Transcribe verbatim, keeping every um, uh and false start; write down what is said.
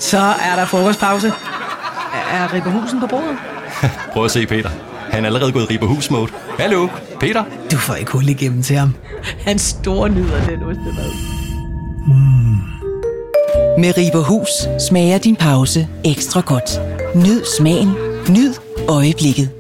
Så er der frokostpause. Er Ripperhusen på bordet? Prøv at se Peter. Han er allerede gået i Ripperhus-mode. Hallo, Peter? Du får ikke hul igennem til ham. Han store nyder den ostemad. Mm. Med Ripperhus smager din pause ekstra godt. Nyd smagen. Nyd øjeblikket.